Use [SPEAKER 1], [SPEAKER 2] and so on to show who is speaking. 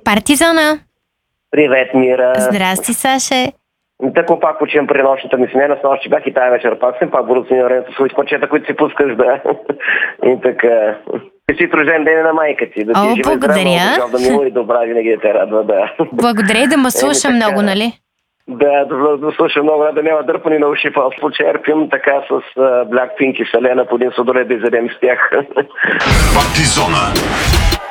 [SPEAKER 1] Партизона!
[SPEAKER 2] Привет, Мира.
[SPEAKER 1] Здрасти, Саше!
[SPEAKER 2] Тако пак почивам при нощната ми смяна, с нощи бях и тая вечер пак съм, пак будат си на времето своите парчета, които си пускаш, да. И така. Честит рожден ден на майка ти, да ти
[SPEAKER 1] О,
[SPEAKER 2] живе
[SPEAKER 1] благодаря.
[SPEAKER 2] здраво, да мила и добра, винаги да те радва, да.
[SPEAKER 1] Благодаря и да ме слуша много, нали?
[SPEAKER 2] Да слушам много, да няма дърпани на уши, почерпим така с Blackpink и Селена по един сладолет да изядем с тях.
[SPEAKER 3] Партизона.